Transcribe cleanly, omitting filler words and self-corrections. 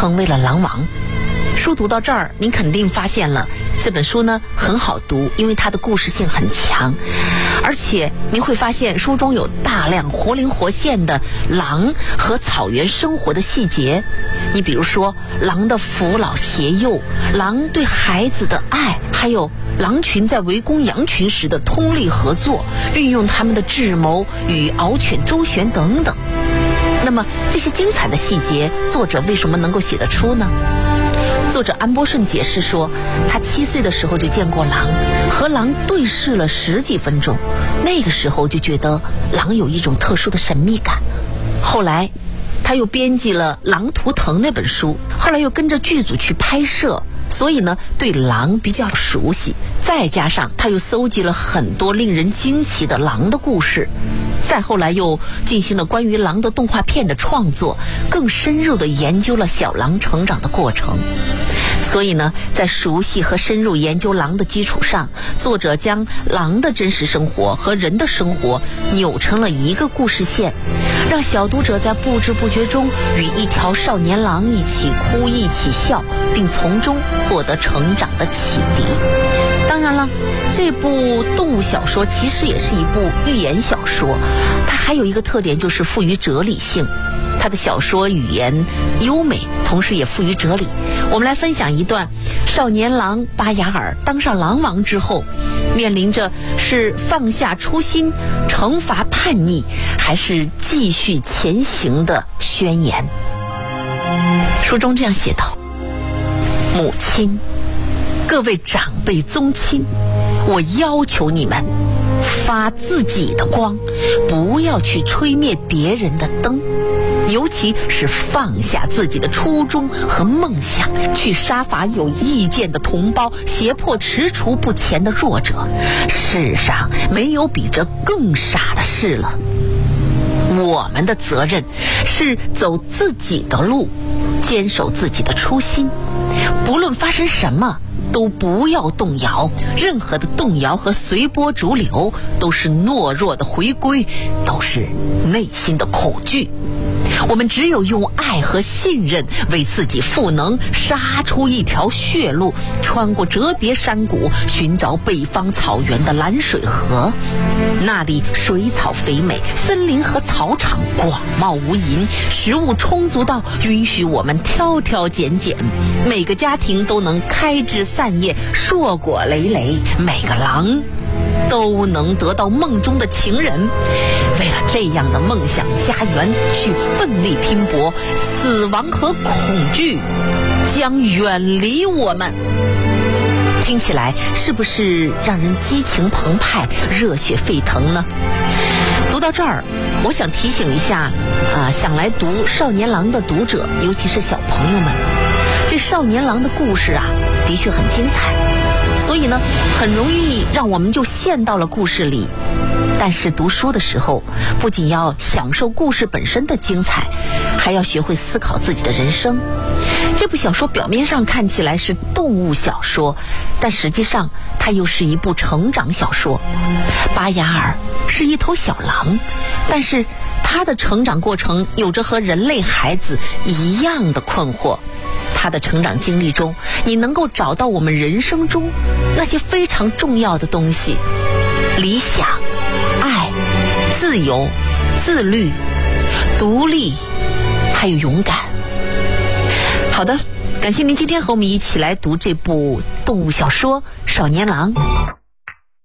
成为了狼王。书读到这儿，您肯定发现了这本书呢很好读，因为它的故事性很强，而且您会发现书中有大量活灵活现的狼和草原生活的细节。你比如说狼的扶老携幼，狼对孩子的爱，还有狼群在围攻羊群时的通力合作，运用他们的智谋与獒犬周旋等等。那么这些精彩的细节，作者为什么能够写得出呢？作者安波顺解释说，他7岁的时候就见过狼，和狼对视了10几分钟，那个时候就觉得狼有一种特殊的神秘感。后来他又编辑了《狼图腾》那本书，后来又跟着剧组去拍摄，所以呢对狼比较熟悉。再加上他又搜集了很多令人惊奇的狼的故事，再后来又进行了关于狼的动画片的创作，更深入地研究了小狼成长的过程。所以呢，在熟悉和深入研究狼的基础上，作者将狼的真实生活和人的生活扭成了一个故事线，让小读者在不知不觉中与一条少年狼一起哭一起笑，并从中获得成长的启迪。当然了，这部动物小说其实也是一部寓言小说，它还有一个特点，就是富于哲理性。他的小说语言优美，同时也富于哲理。我们来分享一段少年狼巴雅尔当上狼王之后，面临着是放下初心惩罚叛逆，还是继续前行的宣言。书中这样写道：母亲，各位长辈宗亲，我要求你们发自己的光，不要去吹灭别人的灯，尤其是放下自己的初衷和梦想，去杀伐有意见的同胞，胁迫踟蹰不前的弱者。世上没有比这更傻的事了。我们的责任是走自己的路，坚守自己的初心，不论发生什么都不要动摇，任何的动摇和随波逐流都是懦弱的回归，都是内心的恐惧。我们只有用爱和信任为自己赋能，杀出一条血路，穿过哲别山谷，寻找北方草原的蓝水河。那里水草肥美，森林和草场广袤无垠，食物充足到允许我们挑挑拣拣，每个家庭都能开枝散叶，硕果累累，每个狼都能得到梦中的情人。为了这样的梦想家园去奋力拼搏，死亡和恐惧将远离我们。听起来是不是让人激情澎湃，热血沸腾呢？读到这儿，我想提醒一下想来读少年郎的读者，尤其是小朋友们，这少年郎的故事的确很精彩，所以呢很容易让我们就陷到了故事里。但是读书的时候，不仅要享受故事本身的精彩，还要学会思考自己的人生。这部小说表面上看起来是动物小说，但实际上它又是一部成长小说。巴雅尔是一头小狼，但是他的成长过程有着和人类孩子一样的困惑。他的成长经历中，你能够找到我们人生中那些非常重要的东西：理想、爱、自由、自律、独立，还有勇敢。好的，感谢您今天和我们一起来读这部动物小说《少年郎》。